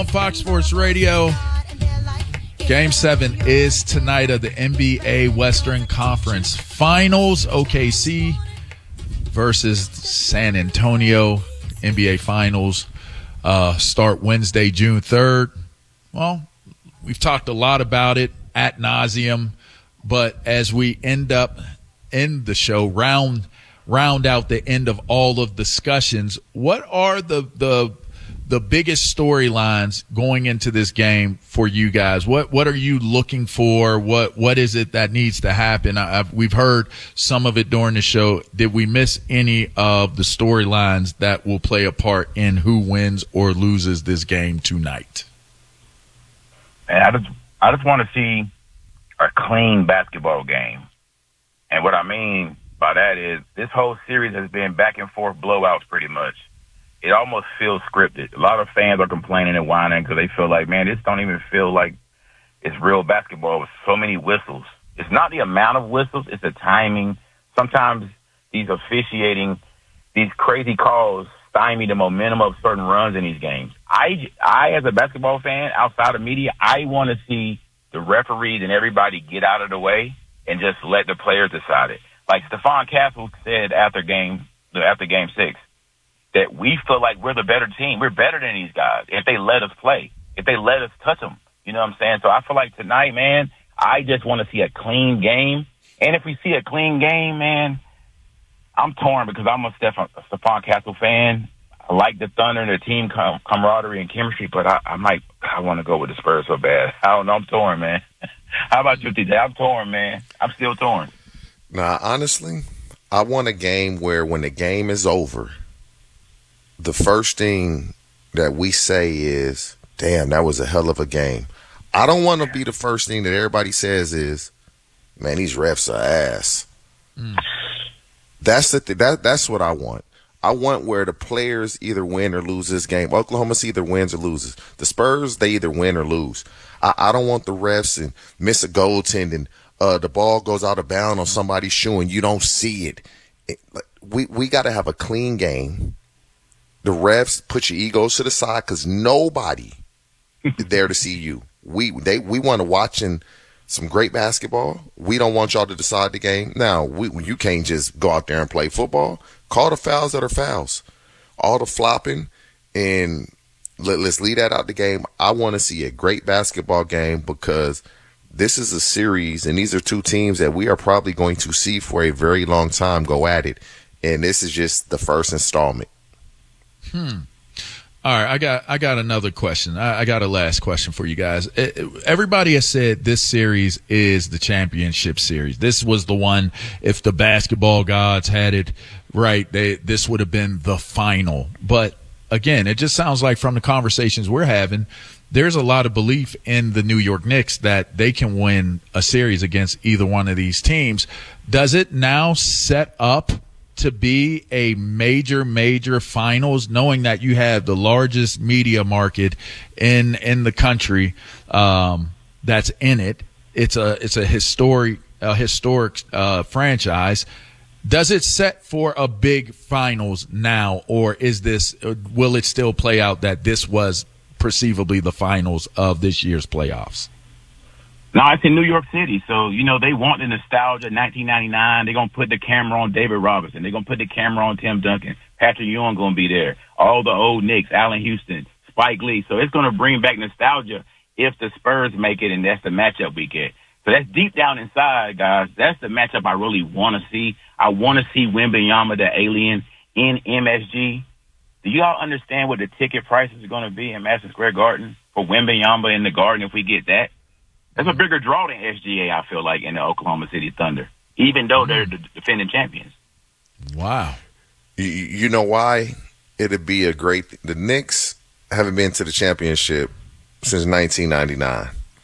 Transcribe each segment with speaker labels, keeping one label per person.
Speaker 1: Fox Sports Radio. Game 7 is tonight of the NBA Western Conference Finals. OKC versus San Antonio. NBA Finals start Wednesday, June 3rd. Well, we've talked a lot about it ad nauseum, but as we end up in the show, round out the end of all of discussions, what are the biggest storylines going into this game for you guys? What are you looking for? What is it that needs to happen? We've heard some of it during the show. Did we miss any of the storylines that will play a part in who wins or loses this game tonight?
Speaker 2: And I just want to see a clean basketball game. And what I mean by that is this whole series has been back and forth blowouts pretty much. It almost feels scripted. A lot of fans are complaining and whining because they feel like, man, this don't even feel like it's real basketball with so many whistles. It's not the amount of whistles, it's the timing. Sometimes these officiating, these crazy calls stymie the momentum of certain runs in these games. I as a basketball fan, outside of media, I want to see the referees and everybody get out of the way and just let the players decide it. Like Stephon Castle said after game 6, that we feel like we're the better team. We're better than these guys if they let us play, if they let us touch them. You know what I'm saying? So I feel like tonight, man, I just want to see a clean game. And if we see a clean game, man, I'm torn because I'm a Stephon Castle fan. I like the Thunder and the team camaraderie and chemistry, but I want to go with the Spurs so bad. I don't know. I'm torn, man. How about you, TJ? I'm torn, man. I'm still torn.
Speaker 3: Nah, honestly, I want a game where when the game is over, the first thing that we say is, damn, that was a hell of a game. I don't want to be the first thing that everybody says is, man, these refs are ass. That's what I want. I want where the players either win or lose this game. Oklahoma either wins or loses. The Spurs, they either win or lose. I don't want the refs and miss a goaltending. The ball goes out of bounds on somebody's shoe and you don't see it. We got to have a clean game. The refs, put your egos to the side because nobody is there to see you. We want to watching some great basketball. We don't want y'all to decide the game. Now, you can't just go out there and play football. Call the fouls that are fouls. All the flopping, and let's leave that out the game. I want to see a great basketball game because this is a series, and these are two teams that we are probably going to see for a very long time go at it. And this is just the first installment.
Speaker 1: All right, I got another question. I got a last question for you guys. Everybody has said this series is the championship series. This was the one, if the basketball gods had it right, this would have been the final. But again, it just sounds like from the conversations we're having, there's a lot of belief in the New York Knicks that they can win a series against either one of these teams. Does it now set up to be a major finals, knowing that you have the largest media market in the country that's in it? It's a historic franchise. Does it set for a big finals now, or will it still play out that this was perceivably the finals of this year's playoffs?
Speaker 2: No, it's in New York City. So, they want the nostalgia of 1999. They're going to put the camera on David Robinson. They're going to put the camera on Tim Duncan. Patrick Ewing going to be there. All the old Knicks, Allen Houston, Spike Lee. So it's going to bring back nostalgia if the Spurs make it, and that's the matchup we get. So that's deep down inside, guys. That's the matchup I really want to see. I want to see Wembanyama, the alien, in MSG. Do you all understand what the ticket prices are going to be in Madison Square Garden for Wembanyama in the Garden if we get that? That's a bigger draw than SGA, I feel like, in the Oklahoma City Thunder, even though they're the defending champions.
Speaker 1: Wow.
Speaker 3: You know why it'd be a great – the Knicks haven't been to the championship since 1999.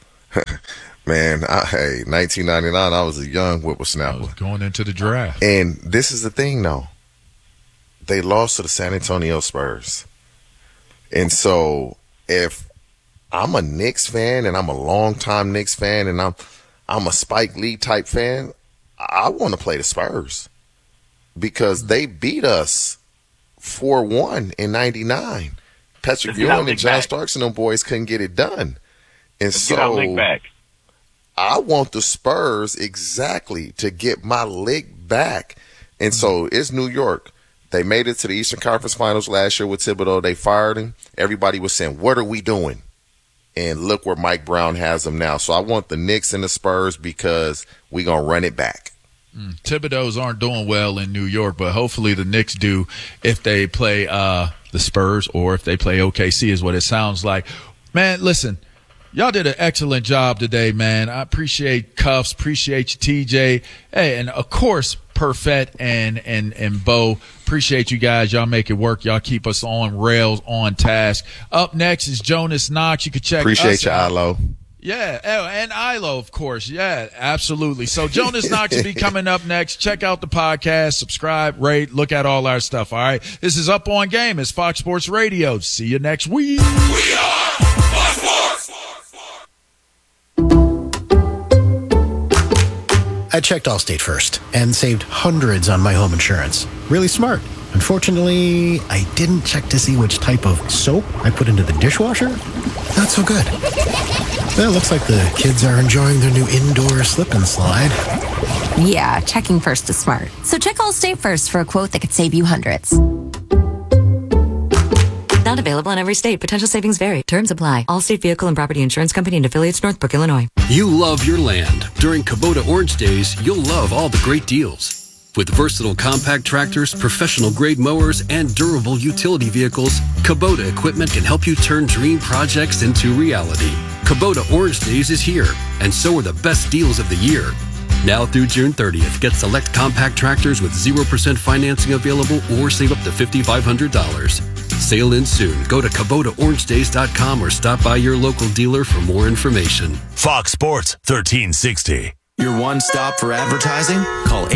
Speaker 3: Man, 1999, I was a young whippersnapper.
Speaker 1: I was going into the draft.
Speaker 3: And this is the thing, though. They lost to the San Antonio Spurs. And so if I'm a Knicks fan and I'm a longtime Knicks fan and I'm a Spike Lee type fan, I want to play the Spurs because they beat us 4-1 in 99. Patrick Ewing and John Starks and them boys couldn't get it done. And so I want the Spurs exactly to get my lick back. And so it's New York. They made it to the Eastern Conference Finals last year with Thibodeau. They fired him. Everybody was saying, what are we doing? And look where Mike Brown has them now. So I want the Knicks and the Spurs because we're going to run it back.
Speaker 1: Thibodeau's aren't doing well in New York, but hopefully the Knicks do if they play the Spurs or if they play OKC is what it sounds like. Man, listen, y'all did an excellent job today, man. I appreciate Cuffs, appreciate you, TJ. Hey, and of course, Perfett and Bo. Appreciate you guys. Y'all make it work. Y'all keep us on rails, on task. Up next is Jonas Knox. You can check
Speaker 3: Appreciate you, Ilo.
Speaker 1: Yeah, and Ilo, of course. Yeah, absolutely. So Jonas Knox will be coming up next. Check out the podcast, subscribe, rate, look at all our stuff, all right? This is Up On Game. It's Fox Sports Radio. See you next week.
Speaker 4: We are Fox Sports.
Speaker 5: I checked Allstate first and saved hundreds on my home insurance. Really smart. Unfortunately, I didn't check to see which type of soap I put into the dishwasher. Not so good. Well, looks like the kids are enjoying their new indoor slip and slide.
Speaker 6: Yeah, checking first is smart. So check Allstate first for a quote that could save you hundreds.
Speaker 7: Not available in every state. Potential savings vary. Terms apply. Allstate Vehicle and Property Insurance Company and affiliates, Northbrook, Illinois.
Speaker 8: You love your land. During Kubota Orange Days, you'll love all the great deals. With versatile compact tractors, professional-grade mowers, and durable utility vehicles, Kubota equipment can help you turn dream projects into reality. Kubota Orange Days is here, and so are the best deals of the year. Now through June 30th, get select compact tractors with 0% financing available or save up to $5,500. Sale ends soon. Go to KubotaOrangeDays.com or stop by your local dealer for more information.
Speaker 4: Fox Sports 1360.
Speaker 9: Your one stop for advertising? Call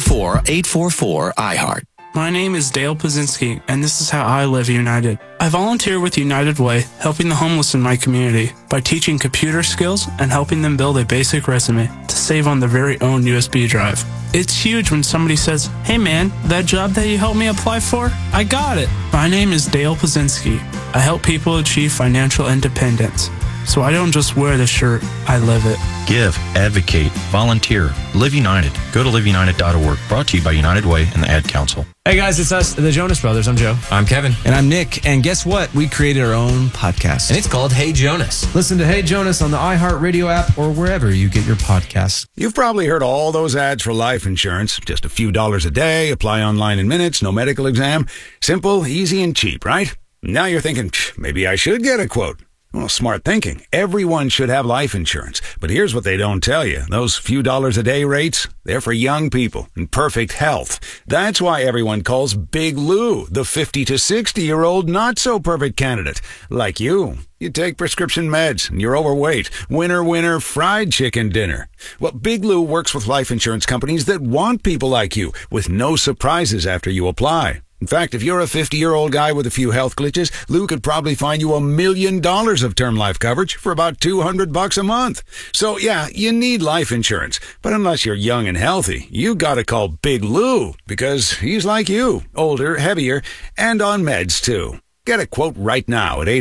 Speaker 9: 844-844-iHeart.
Speaker 10: My name is Dale Pazinski, and this is how I live United. I volunteer with United Way, helping the homeless in my community by teaching computer skills and helping them build a basic resume to save on their very own USB drive. It's huge when somebody says, "Hey man, that job that you helped me apply for, I got it." My name is Dale Pazinski. I help people achieve financial independence. So I don't just wear the shirt, I live it.
Speaker 11: Give, advocate, volunteer. Live United. Go to liveunited.org. Brought to you by United Way and the Ad Council.
Speaker 12: Hey guys, it's us, the Jonas Brothers. I'm Joe.
Speaker 13: I'm Kevin.
Speaker 12: And I'm Nick. And guess what? We created our own podcast.
Speaker 13: And it's called Hey Jonas.
Speaker 12: Listen to Hey Jonas on the iHeartRadio app or wherever you get your podcasts.
Speaker 14: You've probably heard all those ads for life insurance. Just a few dollars a day, apply online in minutes, no medical exam. Simple, easy, and cheap, right? Now you're thinking, maybe I should get a quote. Well, smart thinking. Everyone should have life insurance. But here's what they don't tell you. Those few dollars a day rates, they're for young people in perfect health. That's why everyone calls Big Lou the 50 to 60-year-old not-so-perfect candidate. Like you. You take prescription meds and you're overweight. Winner, fried chicken dinner. Well, Big Lou works with life insurance companies that want people like you with no surprises after you apply. In fact, if you're a 50-year-old guy with a few health glitches, Lou could probably find you $1 million of term life coverage for about $200 a month. So yeah, you need life insurance. But unless you're young and healthy, you gotta call Big Lou because he's like you, older, heavier, and on meds too. Get a quote right now at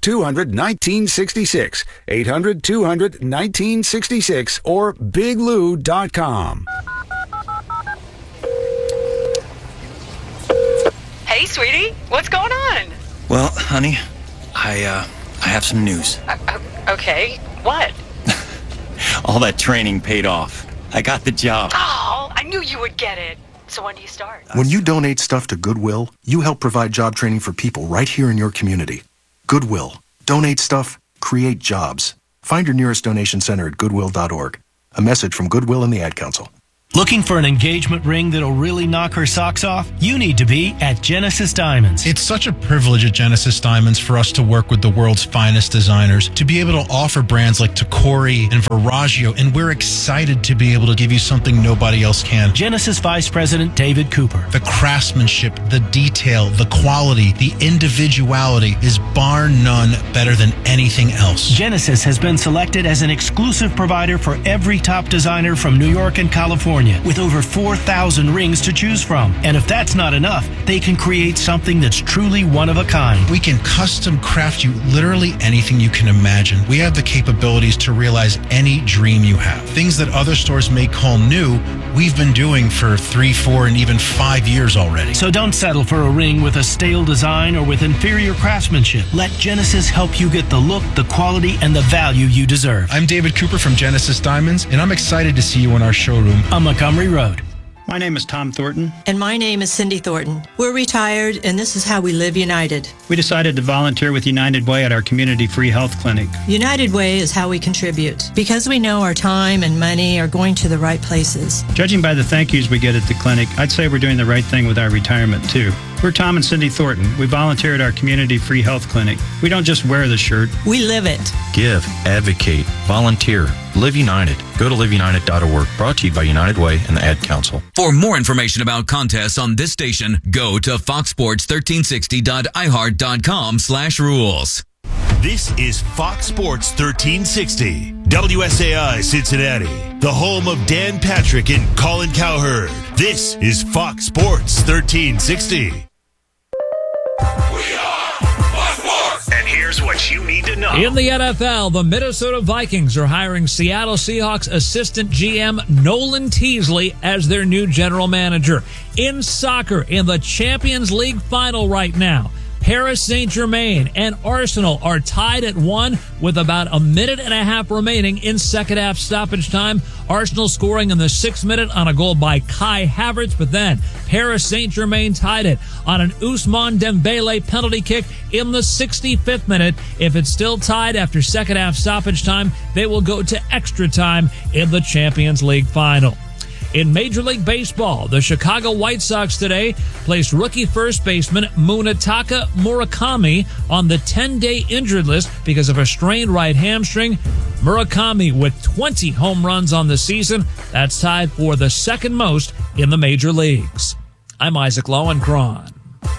Speaker 14: 800-200-1966, 800-200-1966, or biglou.com.
Speaker 15: Hey, sweetie, what's going on?
Speaker 16: Well, honey, I have some news.
Speaker 15: Okay, what?
Speaker 16: All that training paid off. I got the job.
Speaker 15: Oh, I knew you would get it. So when do you start?
Speaker 17: When you donate stuff to Goodwill, you help provide job training for people right here in your community. Goodwill. Donate stuff, create jobs. Find your nearest donation center at goodwill.org. A message from Goodwill and the Ad Council.
Speaker 18: Looking for an engagement ring that'll really knock her socks off? You need to be at Genesis Diamonds.
Speaker 19: It's such a privilege at Genesis Diamonds for us to work with the world's finest designers, to be able to offer brands like Tacori and Verragio, and we're excited to be able to give you something nobody else can.
Speaker 18: Genesis Vice President David Cooper.
Speaker 19: The craftsmanship, the detail, the quality, the individuality is bar none better than anything else.
Speaker 18: Genesis has been selected as an exclusive provider for every top designer from New York and California. California with over 4,000 rings to choose from. And if that's not enough, they can create something that's truly one of a kind.
Speaker 19: We can custom craft you literally anything you can imagine. We have the capabilities to realize any dream you have. Things that other stores may call new, we've been doing for 3, 4, and even 5 years already.
Speaker 18: So don't settle for a ring with a stale design or with inferior craftsmanship. Let Genesis help you get the look, the quality, and the value you deserve.
Speaker 19: I'm David Cooper from Genesis Diamonds, and I'm excited to see you in our showroom
Speaker 18: on Montgomery Road.
Speaker 13: My name is Tom Thornton.
Speaker 20: And my name is Cindy Thornton. We're retired, and this is how we live united.
Speaker 13: We decided to volunteer with United Way at our community free health clinic.
Speaker 20: United Way is how we contribute, because we know our time and money are going to the right places.
Speaker 13: Judging by the thank yous we get at the clinic, I'd say we're doing the right thing with our retirement, too. We're Tom and Cindy Thornton. We volunteer at our community free health clinic. We don't just wear the shirt.
Speaker 20: We live it.
Speaker 11: Give, advocate, volunteer, live united. Go to liveunited.org. Brought to you by United Way and the Ad Council.
Speaker 21: For more information about contests on this station, go to foxsports1360.iheart.com/rules.
Speaker 4: This is Fox Sports 1360, WSAI Cincinnati, the home of Dan Patrick and Colin Cowherd. This is Fox Sports 1360. And here's what you need to know.
Speaker 22: In the NFL, the Minnesota Vikings are hiring Seattle Seahawks assistant GM Nolan Teasley as their new general manager. In soccer, in the Champions League final right now, Paris Saint-Germain and Arsenal are tied at 1 with about a minute and a half remaining in second half stoppage time. Arsenal scoring in the 6th minute on a goal by Kai Havertz, but then Paris Saint-Germain tied it on an Ousmane Dembele penalty kick in the 65th minute. If it's still tied after second half stoppage time, they will go to extra time in the Champions League final. In Major League Baseball, the Chicago White Sox today placed rookie first baseman Munetaka Murakami on the 10-day injured list because of a strained right hamstring. Murakami with 20 home runs on the season. That's tied for the second most in the major leagues. I'm Isaac Lowenkron.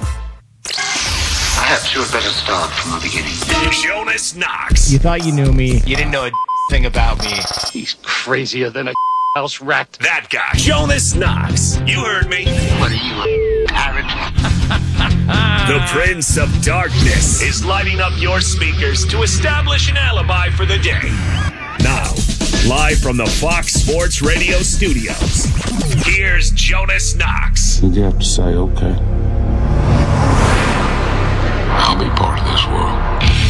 Speaker 23: Perhaps you had better start from the beginning.
Speaker 4: Jonas Knox.
Speaker 24: You thought you knew me.
Speaker 23: You didn't know a thing about me.
Speaker 24: He's crazier than a house rat.
Speaker 4: That guy. Jonas Knox. You heard me.
Speaker 23: What are you, a parrot?
Speaker 4: The Prince of Darkness is lighting up your speakers to establish an alibi for the day. Now, live from the Fox Sports Radio studios, here's Jonas Knox.
Speaker 25: Did you have to say okay? I'll be part of this world.